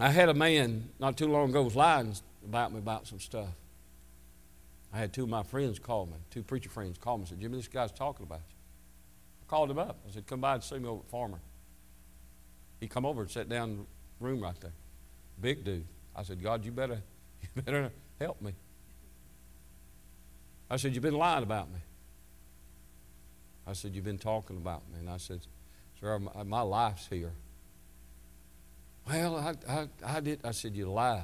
I had a man not too long ago was lying about me about some stuff. I had two of my friends call me, two preacher friends call me and said, Jimmy, this guy's talking about you. I called him up. I said, come by and see me over at Farmer. He come over and sat down in the room right there. Big dude. I said, God, you better help me. I said, you've been lying about me. I said, you've been talking about me. And I said, sir, my life's here. Well, I did. I said, you lied.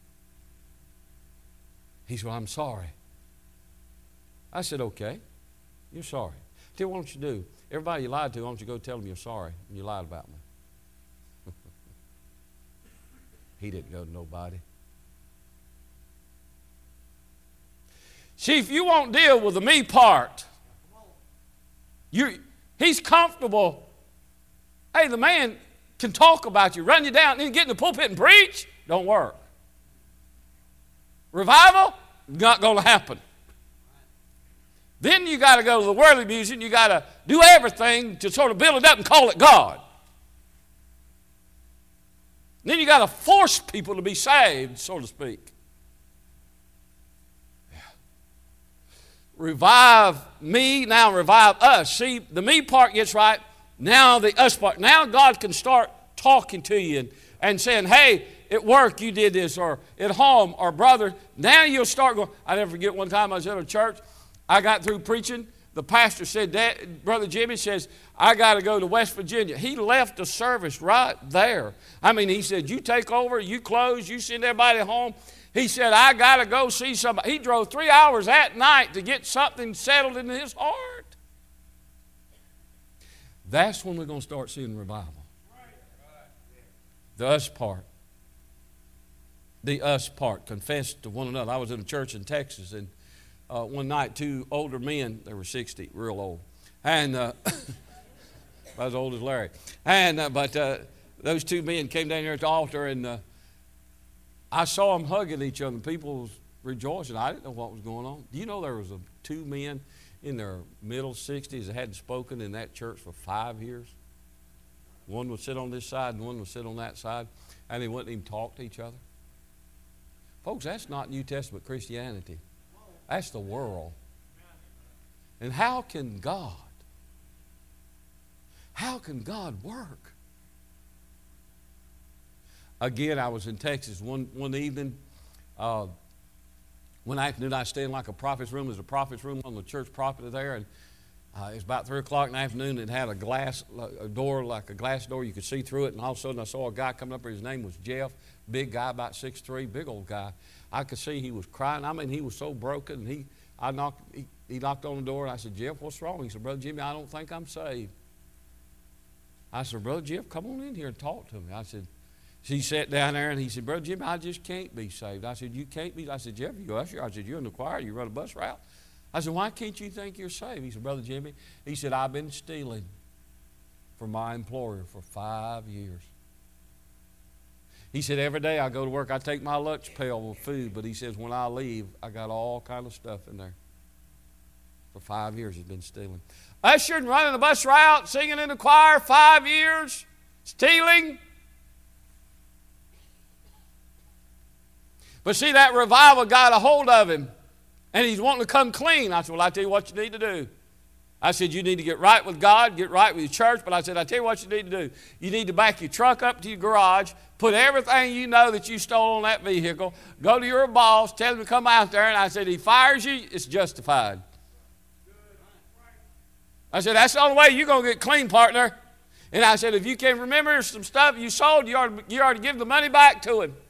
He said, well, I'm sorry. I said, okay, you're sorry. Tell you what don't you do? Everybody you lied to, why don't you go tell them you're sorry and you lied about me? He didn't go to nobody. See, if you won't deal with the me part, he's comfortable. Hey, the man can talk about you, run you down, and then get in the pulpit and preach. Don't work. Revival, not going to happen. Then you got to go to the worldly music, and you got to do everything to sort of build it up and call it God. Then you got to force people to be saved, so to speak. Yeah. Revive me, now revive us. See, the me part gets right, now the us part. Now God can start talking to you and saying, hey, at work you did this, or at home, or brother. Now you'll start going. I never forget one time I was in a church. I got through preaching. The pastor said, Brother Jimmy says, I got to go to West Virginia. He left the service right there. I mean, he said, you take over, you close, you send everybody home. He said, I got to go see somebody. He drove 3 hours at night to get something settled in his heart. That's when we're going to start seeing revival. The us part. The us part. Confess to one another. I was in a church in Texas, and one night, two older men, they were 60, real old, and I was as old as Larry, and but those two men came down here at the altar, and I saw them hugging each other, and people was rejoicing. I didn't know what was going on. Do you know there was two men in their middle 60s that hadn't spoken in that church for 5 years? One would sit on this side, and one would sit on that side, and they wouldn't even talk to each other. Folks, that's not New Testament Christianity. That's the world. And how can God work? Again, I was in Texas one evening. One afternoon, I was staying like a prophet's room. There's a prophet's room on the church property there, and it was about 3 o'clock in the afternoon. It had a door, like a glass door. You could see through it, and all of a sudden I saw a guy coming up there. His name was Jeff, big guy, about 6'3", big old guy. I could see he was crying. I mean, he was so broken. He knocked on the door, and I said, Jeff, what's wrong? He said, Brother Jimmy, I don't think I'm saved. I said, Brother Jeff, come on in here and talk to me. I said, he sat down there, and he said, Brother Jimmy, I just can't be saved. I said, you can't be? I said, Jeff, you usher? I said, you're in the choir, you run a bus route? I said, why can't you think you're saved? He said, Brother Jimmy, he said, I've been stealing from my employer for 5 years. He said, every day I go to work, I take my lunch pail with food, but he says, when I leave, I got all kind of stuff in there. For 5 years he's been stealing. Ushering, running the bus route, singing in the choir, 5 years, stealing. But see, that revival got a hold of him, and he's wanting to come clean. I said, well, I tell you what you need to do. I said, you need to get right with God, get right with your church. But I said, I tell you what you need to do. You need to back your truck up to your garage, put everything you know that you stole on that vehicle, go to your boss, tell him to come out there. And I said, he fires you, it's justified. I said, that's the only way you're going to get clean, partner. And I said, if you can remember some stuff you sold, you ought to give the money back to him.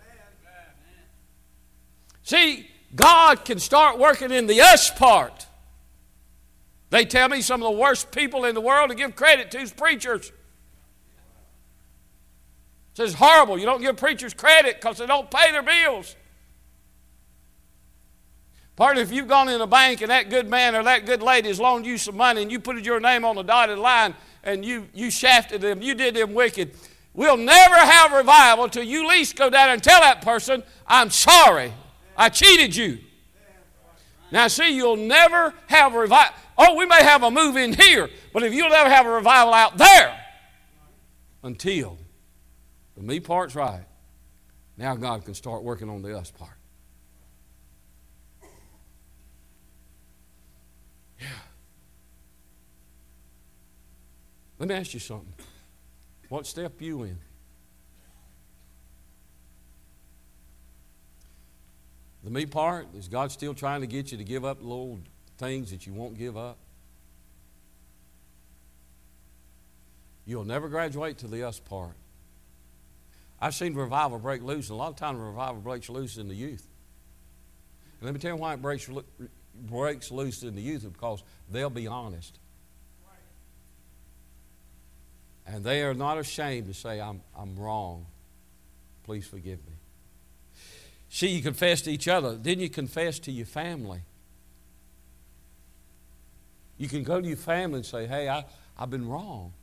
See, God can start working in the us part. They tell me some of the worst people in the world to give credit to is preachers. It says horrible. You don't give preachers credit because they don't pay their bills. Partly, if you've gone in a bank and that good man or that good lady has loaned you some money and you put your name on the dotted line and you shafted them, you did them wicked, we'll never have revival till you at least go down and tell that person, I'm sorry, I cheated you. Now see, you'll never have a revival. Oh, we may have a move in here, but if you'll never have a revival out there until the me part's right, Now God can start working on the us part. Yeah. Let me ask you something. What step are you in? The me part, is God still trying to get you to give up the little things that you won't give up? You'll never graduate to the us part. I've seen revival break loose, and a lot of times revival breaks loose in the youth. And let me tell you why it breaks loose in the youth, because they'll be honest. And they are not ashamed to say, I'm wrong. Please forgive me. See, you confess to each other. Then you confess to your family. You can go to your family and say, hey, I've been wrong.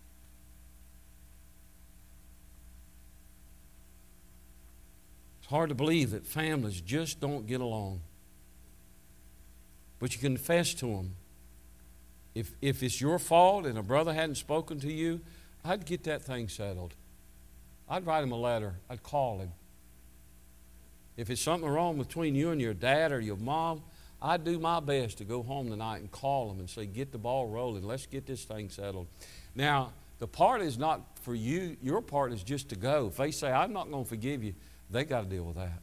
It's hard to believe that families just don't get along. But you confess to them. If it's your fault and a brother hadn't spoken to you, I'd get that thing settled. I'd write him a letter. I'd call him. If it's something wrong between you and your dad or your mom, I'd do my best to go home tonight and call them and say, get the ball rolling. Let's get this thing settled. Now, the part is not for you. Your part is just to go. If they say, I'm not going to forgive you, they got to deal with that.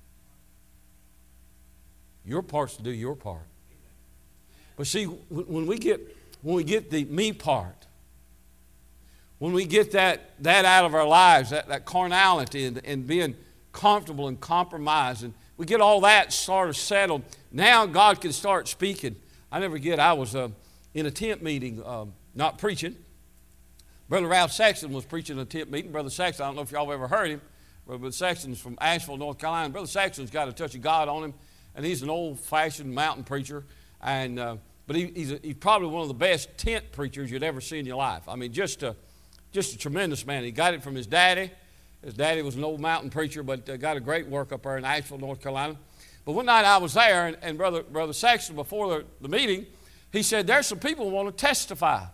Your part's to do your part. But see, when we get the me part, when we get that out of our lives, that carnality and being comfortable and compromised, and we get all that sort of settled, now God can start speaking. I never forget, I was in a tent meeting, not preaching. Brother Ralph Saxon was preaching in a tent meeting. Brother Saxon, I don't know if y'all have ever heard him. Brother Saxon's from Asheville, North Carolina. Brother Saxon's got a touch of God on him, and he's an old-fashioned mountain preacher. But he's probably one of the best tent preachers you'd ever see in your life. I mean, just a tremendous man. He got it from his daddy. His daddy was an old mountain preacher, but got a great work up there in Asheville, North Carolina. But one night I was there, and Brother Saxon, before the meeting, he said, there's some people who want to testify.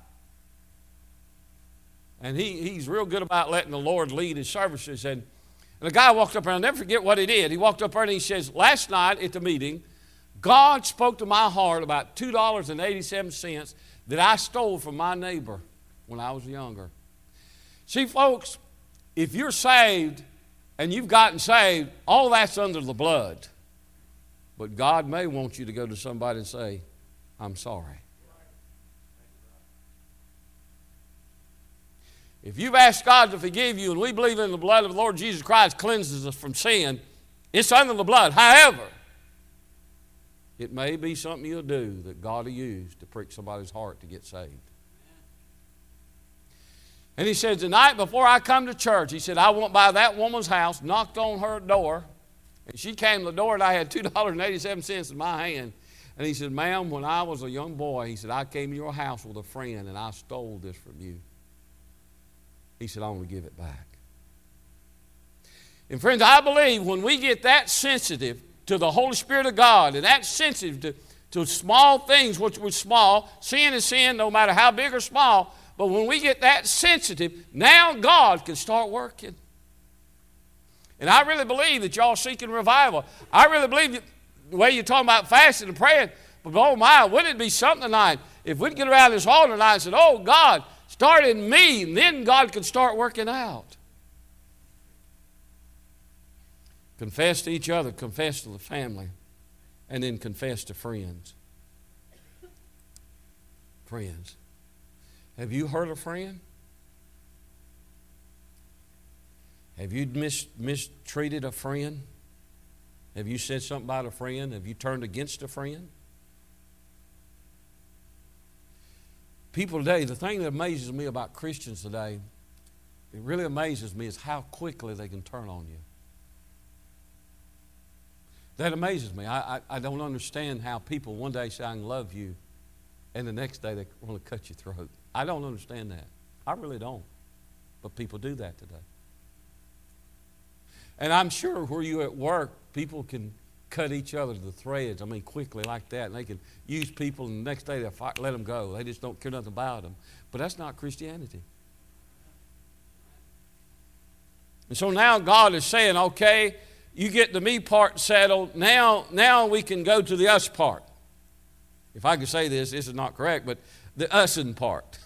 And he's real good about letting the Lord lead his services. And a guy walked up there, I'll never forget what he did. He walked up there and he says, last night at the meeting, God spoke to my heart about $2.87 that I stole from my neighbor when I was younger. See, folks, if you're saved and you've gotten saved, all that's under the blood. But God may want you to go to somebody and say, I'm sorry. If you've asked God to forgive you, and we believe in the blood of the Lord Jesus Christ cleanses us from sin, it's under the blood. However, it may be something you'll do that God will use to prick somebody's heart to get saved. And he said, the night before I come to church, he said, I went by that woman's house, knocked on her door, and she came to the door, and I had $2.87 in my hand. And he said, ma'am, when I was a young boy, he said, I came to your house with a friend, and I stole this from you. He said, I want to give it back. And friends, I believe when we get that sensitive to the Holy Spirit of God, and that sensitive to small things, which were small, sin is sin, no matter how big or small, but when we get that sensitive, now God can start working. And I really believe that y'all seeking revival. I really believe the way you're talking about fasting and praying, but oh my, wouldn't it be something tonight if we'd get around this altar tonight and said, oh God, start in me, and then God can start working out. Confess to each other, confess to the family, and then confess to friends. Friends. Have you hurt a friend? Have you mistreated a friend? Have you said something about a friend? Have you turned against a friend? People today, the thing that amazes me about Christians today, it really amazes me, is how quickly they can turn on you. That amazes me. I don't understand how people one day say, I love you, and the next day they want to cut your throat. I don't understand that. I really don't. But people do that today. And I'm sure where you're at work, people can cut each other to the threads, quickly like that. And they can use people, and the next day they'll let them go. They just don't care nothing about them. But that's not Christianity. And so now God is saying, okay, you get the me part settled, now we can go to the us part. If I can say this is not correct, but the using part.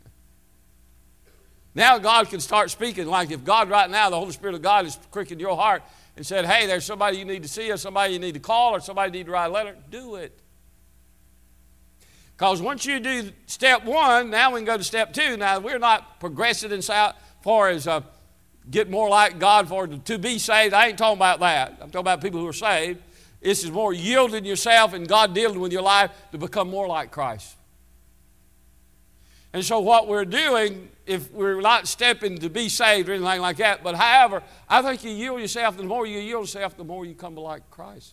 Now God can start speaking. Like if God right now, the Holy Spirit of God is pricking your heart and said, hey, there's somebody you need to see or somebody you need to call or somebody you need to write a letter, do it. Because once you do step one, now we can go to step two. Now, we're not progressing as far as get more like God for to be saved. I ain't talking about that. I'm talking about people who are saved. This is more yielding yourself and God dealing with your life to become more like Christ. And so what we're doing, if we're not stepping to be saved or anything like that, but however, I think you yield yourself, the more you yield yourself, the more you come to like Christ.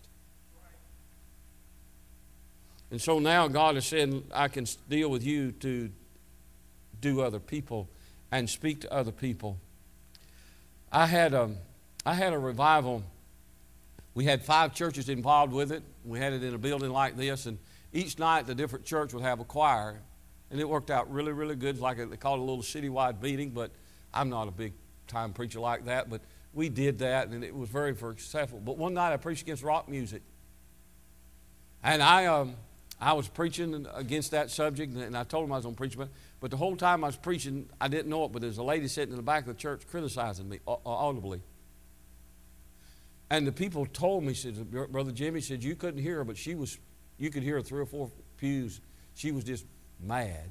And so now God has said, I can deal with you to do other people and speak to other people. I had a revival. We had 5 churches involved with it. We had it in a building like this, and each night the different church would have a choir, and it worked out really, really good. Like they called it a little citywide meeting, but I'm not a big-time preacher like that, but we did that, and it was very, very successful. But one night I preached against rock music, and I was preaching against that subject, and I told them I was going to preach about it. But the whole time I was preaching, I didn't know it, but there's a lady sitting in the back of the church criticizing me audibly. And the people told me, said, Brother Jimmy said, you couldn't hear her, but you could hear her 3 or 4 pews. She was just mad.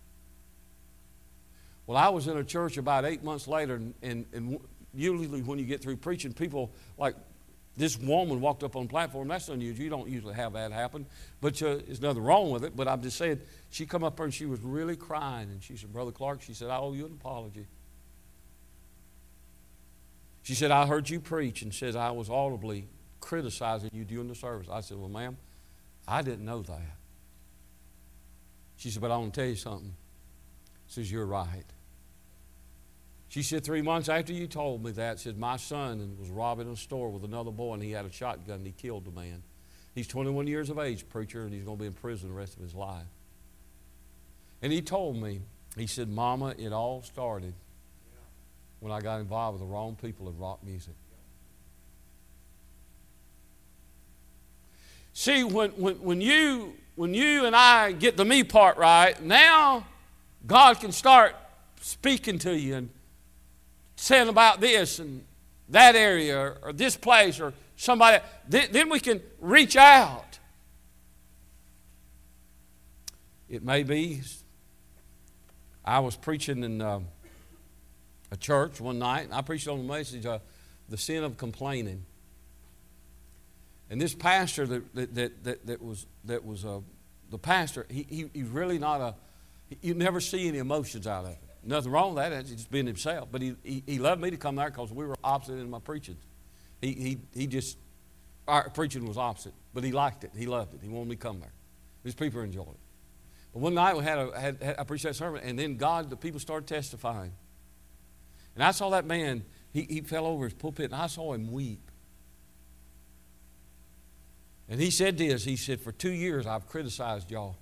Well, I was in a church about 8 months later, and usually when you get through preaching, people like, this woman walked up on the platform. That's unusual. You don't usually have that happen. But there's nothing wrong with it. But I'm just saying, she come up there and she was really crying. And she said, Brother Clark, she said, I owe you an apology. She said, I heard you preach and said I was audibly criticizing you during the service. I said, well, ma'am, I didn't know that. She said, but I want to tell you something. She says, you're right. She said, 3 months after you told me that, said, my son was robbing a store with another boy, and he had a shotgun, and he killed the man. He's 21 years of age, preacher, and he's going to be in prison the rest of his life. And he told me, he said, Mama, it all started when I got involved with the wrong people in rock music. See, when you and I get the me part right, now God can start speaking to you and saying about this and that area or this place or somebody. Then we can reach out. It may be, I was preaching in a church one night, and I preached on the message, the sin of complaining. And this pastor that was the pastor, he's really not you never see any emotions out of it. Nothing wrong with that. It's just being himself. But he loved me to come there because we were opposite in my preaching. Our preaching was opposite. But he liked it. He loved it. He wanted me to come there. His people enjoyed it. But one night I preached that sermon, and then the people started testifying. And I saw that man, he fell over his pulpit, and I saw him weep. And he said this, he said, for 2 years I've criticized y'all.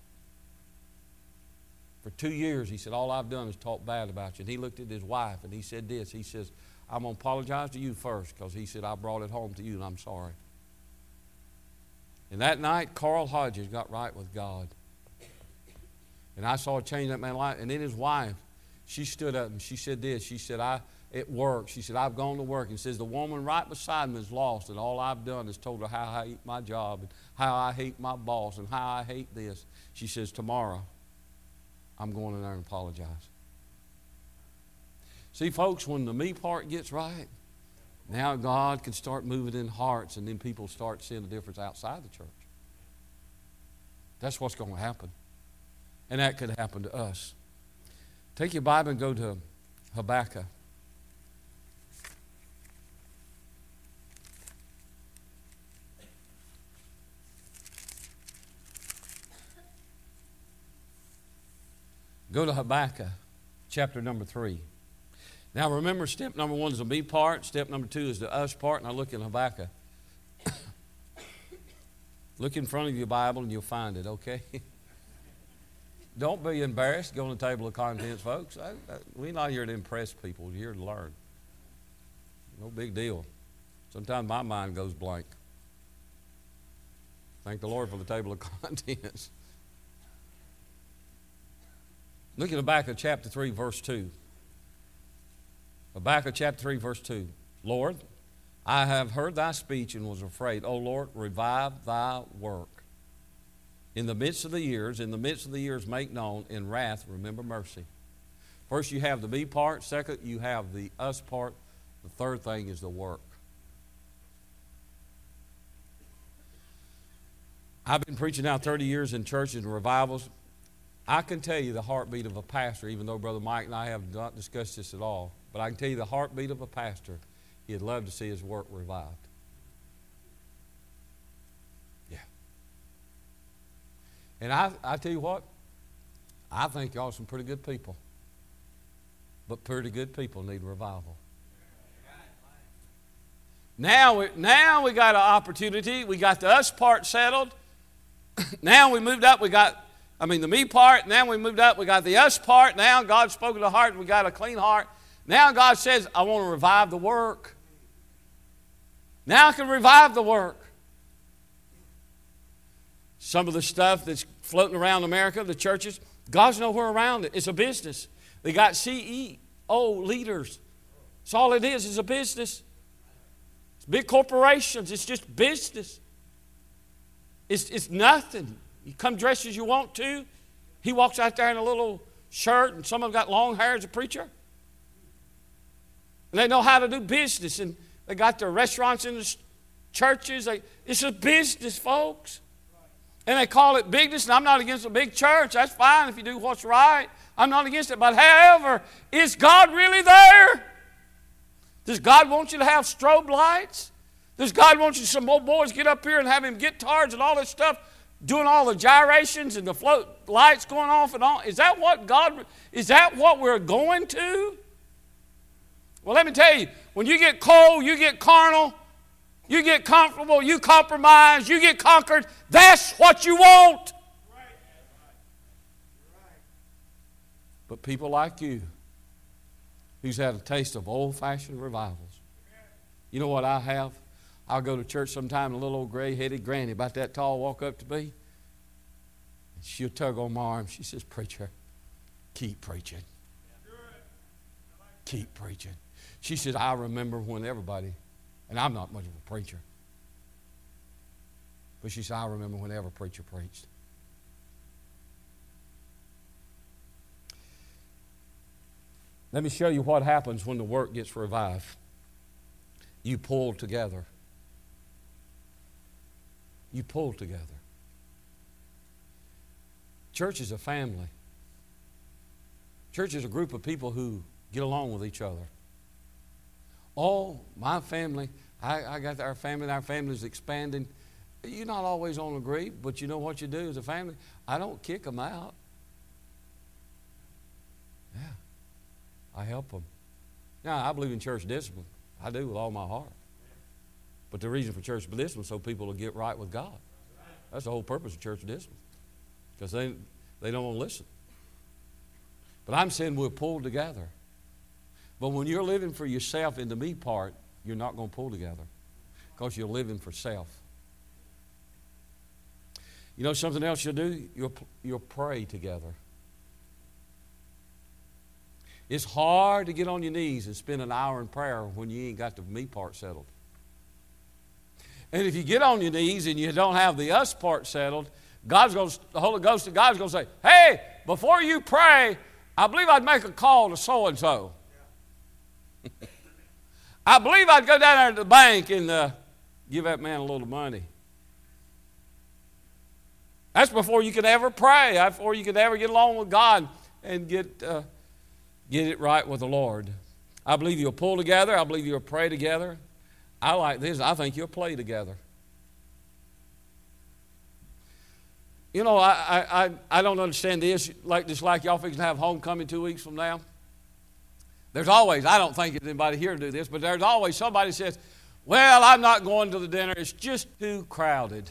For 2 years, he said, all I've done is talk bad about you. And he looked at his wife and he said this. He says, I'm going to apologize to you first because he said, I brought it home to you and I'm sorry. And that night, Carl Hodges got right with God. And I saw a change in that man's life. And then his wife, she stood up and she said this. She said, at work, she said, I've gone to work. And says, the woman right beside me is lost. And all I've done is told her how I hate my job and how I hate my boss and how I hate this. She says, tomorrow, I'm going in there and apologize. See, folks, when the me part gets right, now God can start moving in hearts, and then people start seeing the difference outside the church. That's what's going to happen. And that could happen to us. Take your Bible and go to Habakkuk. Go to Habakkuk, chapter number 3. Now remember, step number 1 is the me part. Step number 2 is the us part. And I look in Habakkuk. Look in front of your Bible and you'll find it, okay? Don't be embarrassed. Go on the table of contents, folks. We're not here to impress people. We're here to learn. No big deal. Sometimes my mind goes blank. Thank the Lord for the table of contents. Look at Habakkuk chapter 3, verse 2. Habakkuk chapter 3, verse 2. Lord, I have heard thy speech and was afraid. O Lord, revive thy work. In the midst of the years, make known. In wrath, remember mercy. First, you have the me part. Second, you have the us part. The third thing is the work. I've been preaching now 30 years in churches and revivals. I can tell you the heartbeat of a pastor, even though Brother Mike and I have not discussed this at all, but I can tell you the heartbeat of a pastor, he'd love to see his work revived. Yeah. And I tell you what, I think y'all are some pretty good people. But pretty good people need revival. Now we got an opportunity. We got the us part settled. Now we moved up. The me part. Now we moved up. We got the us part. Now God spoke to the heart. We got a clean heart. Now God says, I want to revive the work. Now I can revive the work. Some of the stuff that's floating around America, the churches, God's nowhere around it. It's a business. They got CEO leaders. That's all it is a business. It's big corporations. It's just business. It's nothing. You come dressed as you want to. He walks out there in a little shirt, and some of them got long hair as a preacher. And they know how to do business, and they got their restaurants in the churches. It's a business, folks. And they call it bigness, and I'm not against a big church. That's fine if you do what's right. I'm not against it. But however, is God really there? Does God want you to have strobe lights? Does God want you some old boys get up here and have him guitars and all this stuff, doing all the gyrations and the float lights going off and on? Is that what we're going to? Well, let me tell you, when you get cold, you get carnal, you get comfortable, you compromise, you get conquered, that's what you want. But people like you, who's had a taste of old-fashioned revivals. You know what I have? I'll go to church sometime, and a little old gray-headed granny about that tall walk up to me. And she'll tug on my arm. She says, preacher, keep preaching. Keep preaching. She said, I remember when everybody, and I'm not much of a preacher, but she said, I remember when every preacher preached. Let me show you what happens when the work gets revived. You pull together. You pull together. Church is a family. Church is a group of people who get along with each other. Oh, my family, I got our family, and our family is expanding. You're not always on agree, but you know what you do as a family? I don't kick them out. Yeah. I help them. Now, I believe in church discipline. I do with all my heart. But the reason for church discipline is so people will get right with God. That's the whole purpose of church discipline. Because they don't want to listen. But I'm saying we'll pull together. But when you're living for yourself in the me part, you're not going to pull together. Because you're living for self. You know something else you'll do? You'll pray together. It's hard to get on your knees and spend an hour in prayer when you ain't got the me part settled. And if you get on your knees and you don't have the us part settled, the Holy Ghost of God's going to say, hey, before you pray, I believe I'd make a call to so-and-so. I believe I'd go down there to the bank and give that man a little money. That's before you could ever pray. That's before you could ever get along with God and get it right with the Lord. I believe you'll pull together. I believe you'll pray together. I like this. I think you'll play together. You know, I don't understand this. Just like y'all fixing to have homecoming 2 weeks from now. There's always, I don't think there's anybody here to do this, but there's always somebody says, well, I'm not going to the dinner. It's just too crowded.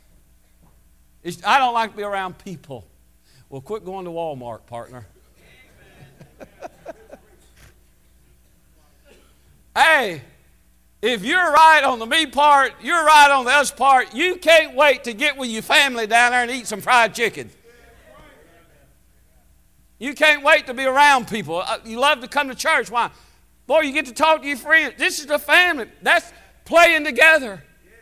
I don't like to be around people. Well, quit going to Walmart, partner. Hey, If you're right on the me part, you're right on the us part, you can't wait to get with your family down there and eat some fried chicken. You can't wait to be around people. You love to come to church. Why? Boy, you get to talk to your friends. This is the family. That's playing together.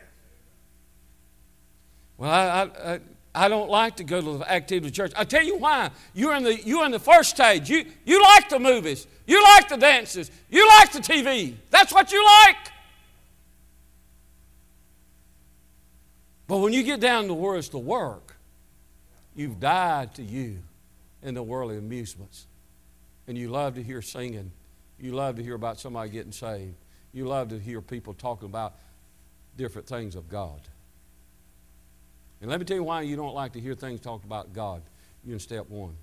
Well, I don't like to go to the activity church. I'll tell you why. You're in the first stage. You like the movies. You like the dances. You like the TV. That's what you like. But when you get down to where it's the work, you've died to you in the worldly amusements. And you love to hear singing. You love to hear about somebody getting saved. You love to hear people talking about different things of God. And let me tell you why you don't like to hear things talked about God. You're in step one.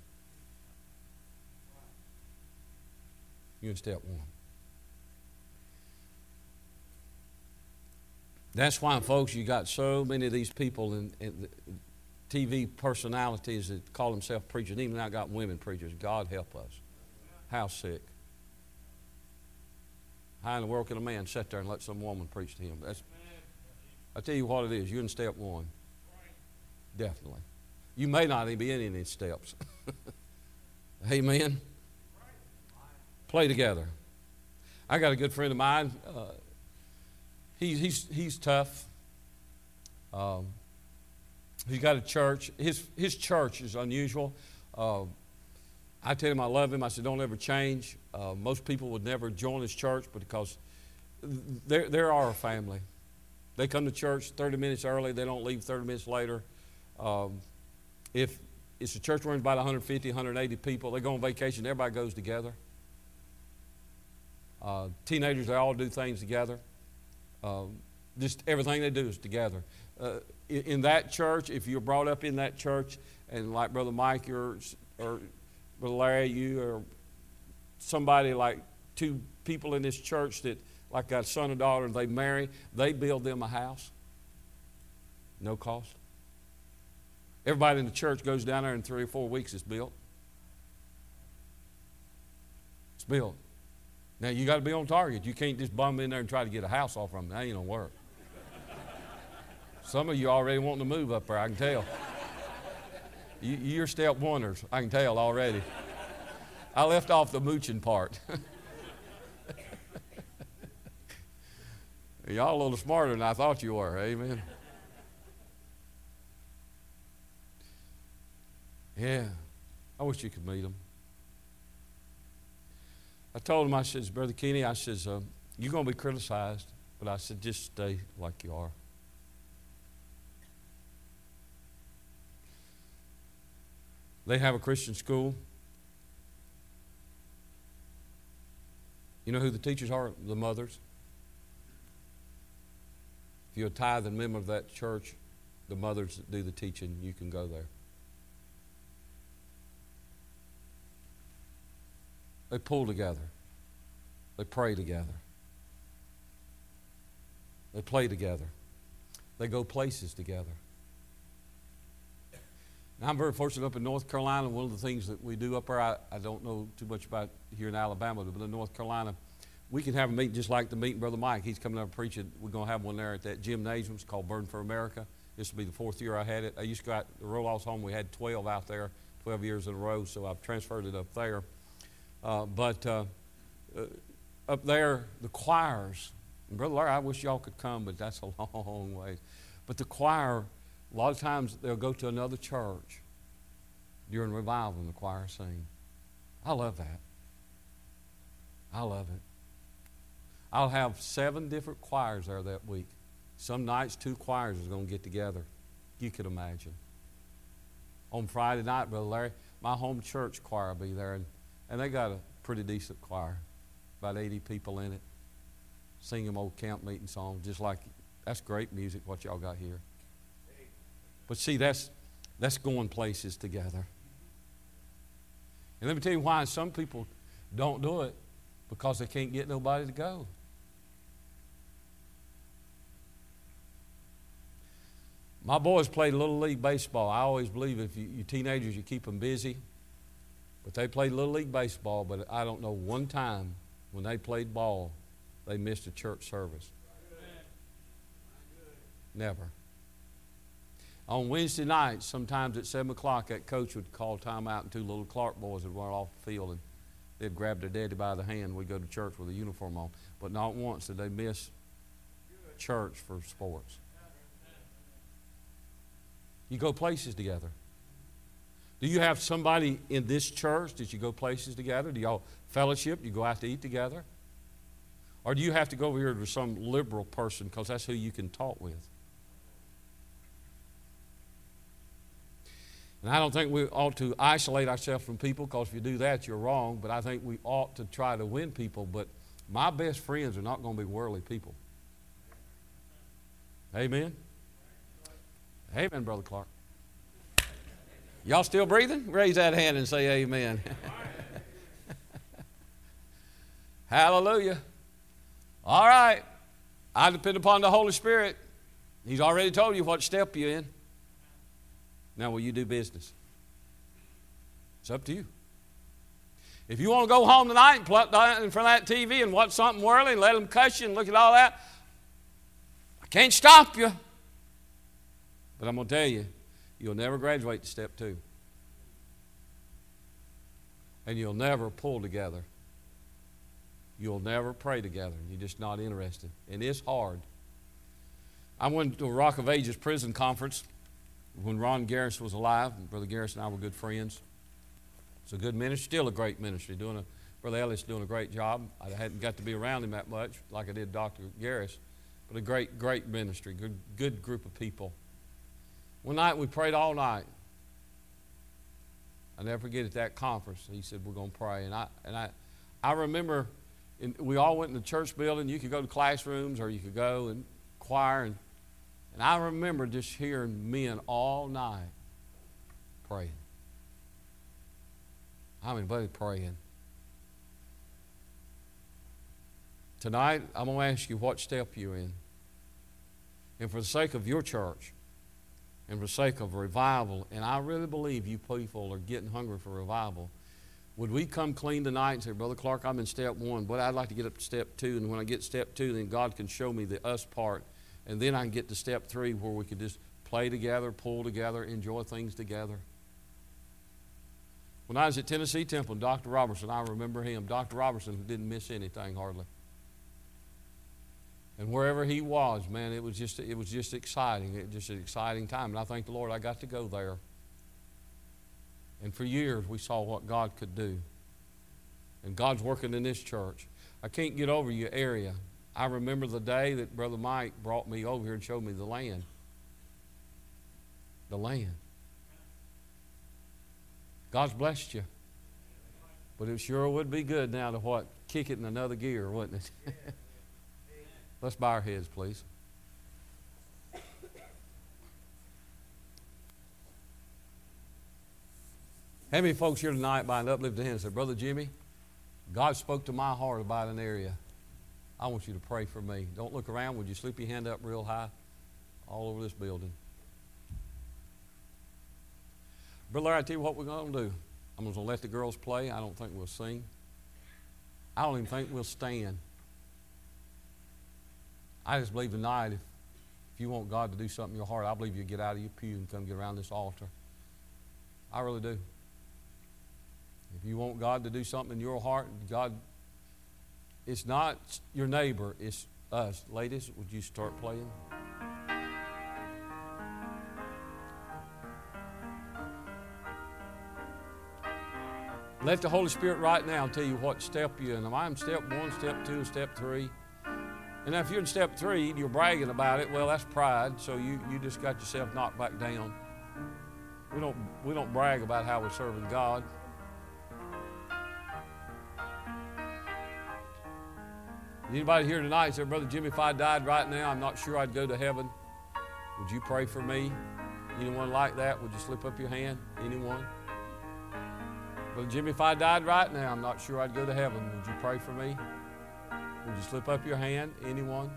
You're in step one. That's why, folks, you got so many of these people and TV personalities that call themselves preachers. Even now I got women preachers. God help us. How sick. How in the world can a man sit there and let some woman preach to him? I tell you what it is. You're in step one. Definitely. You may not even be in any of these steps. Amen. Play together. I got a good friend of mine. He's tough. He's got a church. His church is unusual. I tell him I love him. I said, don't ever change. Most people would never join his church because they're our family. They come to church 30 minutes early. They don't leave 30 minutes later. If it's a church running about 150, 180 people, they go on vacation. Everybody goes together. Teenagers, they all do things together. Just everything they do is together. In that church, if you're brought up in that church, and like Brother Mike or Brother Larry, you or somebody like two people in this church that like got a son or daughter and they marry, they build them a house. No cost. Everybody in the church goes down there in 3 or 4 weeks, it's built. It's built. Now, you got to be on target. You can't just bum in there and try to get a house off from them. That ain't going to work. Some of you already wanting to move up there, I can tell. You're step oneers, I can tell already. I left off the mooching part. Y'all a little smarter than I thought you were, amen. Yeah, I wish you could meet them. I told him, I says, Brother Kenny, I says, you're going to be criticized, but I said, just stay like you are. They have a Christian school. You know who the teachers are? The mothers. If you're a tithing member of that church, the mothers that do the teaching, you can go there. They pull together. They pray together. They play together. They go places together. Now, I'm very fortunate up in North Carolina. One of the things that we do up there, I don't know too much about here in Alabama, but in North Carolina, we can have a meeting just like the meeting Brother Mike. He's coming up preaching. We're going to have one there at that gymnasium. It's called Burn for America. This will be the 4th year I had it. I used to go out to the Roll-Offs home. We had 12 out there, 12 years in a row, so I've transferred it up there. But up there, the choirs, and Brother Larry, I wish y'all could come, but that's a long way. But the choir, a lot of times they'll go to another church during revival and the choir sing. I love that. I love it. I'll have 7 different choirs there that week. Some nights 2 choirs is going to get together. You could imagine. On Friday night, Brother Larry, my home church choir will be there, and they got a pretty decent choir, about 80 people in it, sing them old camp meeting songs, just like, that's great music, what y'all got here. But see, that's going places together. And let me tell you why some people don't do it, because they can't get nobody to go. My boys played Little League baseball. I always believe if you teenagers, you keep them busy. But they played Little League baseball, but I don't know one time when they played ball, they missed a church service. Never. On Wednesday nights, sometimes at 7 o'clock, that coach would call time out and two little Clark boys would run off the field and they'd grab their daddy by the hand. We'd go to church with a uniform on. But not once did they miss church for sports. You go places together. Do you have somebody in this church that you go places together? Do y'all fellowship? Do you go out to eat together? Or do you have to go over here to some liberal person because that's who you can talk with? And I don't think we ought to isolate ourselves from people, because if you do that, you're wrong. But I think we ought to try to win people. But my best friends are not going to be worldly people. Amen? Amen, Brother Clark. Y'all still breathing? Raise that hand and say amen. Hallelujah. All right. I depend upon the Holy Spirit. He's already told you what step you're in. Now, will you do business? It's up to you. If you want to go home tonight and plop down in front of that TV and watch something worldly and let them cuss you and look at all that, I can't stop you. But I'm going to tell you, you'll never graduate to step 2. And you'll never pull together. You'll never pray together. You're just not interested. And it's hard. I went to a Rock of Ages prison conference when Ron Garrison was alive. Brother Garrison and I were good friends. It's a good ministry, still a great ministry. Brother Ellis doing a great job. I hadn't got to be around him that much like I did Dr. Garris, but a great ministry, good group of people. One night we prayed all night. I'll never forget at that conference. He said, we're going to pray. And I remember we all went in the church building. You could go to classrooms or you could go and choir. And I remember just hearing men all night praying. I mean, buddy, praying. Tonight, I'm going to ask you what step you're in. And for the sake of your church, and for the sake of revival, and I really believe you people are getting hungry for revival, would we come clean tonight and say, Brother Clark, I'm in step 1, but I'd like to get up to step 2, and when I get step 2, then God can show me the us part, and then I can get to step 3 where we could just play together, pull together, enjoy things together. When I was at Tennessee Temple, Dr. Robertson, I remember him. Dr. Robertson didn't miss anything hardly. And wherever he was, man, it was just exciting. It was just an exciting time. And I thank the Lord I got to go there. And for years we saw what God could do. And God's working in this church. I can't get over your area. I remember the day that Brother Mike brought me over here and showed me the land. The land. God's blessed you. But it sure would be good now to kick it in another gear, wouldn't it? Let's bow our heads, please. How many folks here tonight by an uplifted hand said, Brother Jimmy, God spoke to my heart about an area. I want you to pray for me. Don't look around. Would you slip your hand up real high all over this building? Brother, I tell you what we're going to do. I'm going to let the girls play. I don't think we'll sing. I don't even think we'll stand. I just believe tonight, if you want God to do something in your heart, I believe you'll get out of your pew and come get around this altar. I really do. If you want God to do something in your heart, God, it's not your neighbor, it's us. Ladies, would you start playing? Let the Holy Spirit right now tell you what step you're in. Am I in step 1, step 2, step 3? And if you're in step 3 and you're bragging about it, well, that's pride. So you just got yourself knocked back down. We don't brag about how we're serving God. Anybody here tonight say, Brother Jimmy, if I died right now, I'm not sure I'd go to heaven. Would you pray for me? Anyone like that? Would you slip up your hand? Anyone? Brother Jimmy, if I died right now, I'm not sure I'd go to heaven. Would you pray for me? Would you slip up your hand? Anyone?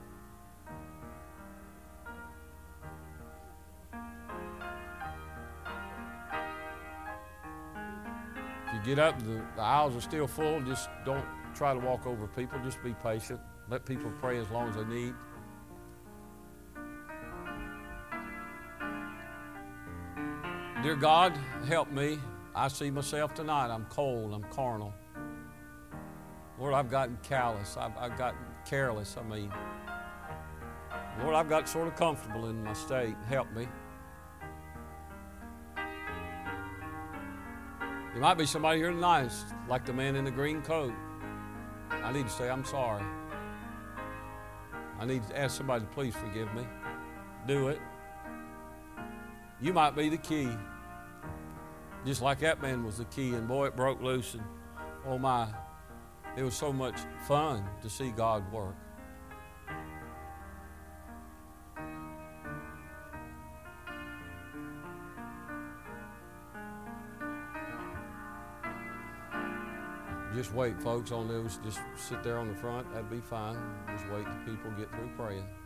If you get up, the aisles are still full. Just don't try to walk over people. Just be patient. Let people pray as long as they need. Dear God, help me. I see myself tonight. I'm cold. I'm carnal. Lord, I've gotten callous. I've gotten careless, Lord, I've got sort of comfortable in my state. Help me. There might be somebody here tonight, like the man in the green coat. I need to say, I'm sorry. I need to ask somebody to please forgive me. Do it. You might be the key. Just like that man was the key, and boy, it broke loose, and oh my, it was so much fun to see God work. Just wait, folks, on those. Just sit there on the front. That'd be fine. Just wait till people get through praying.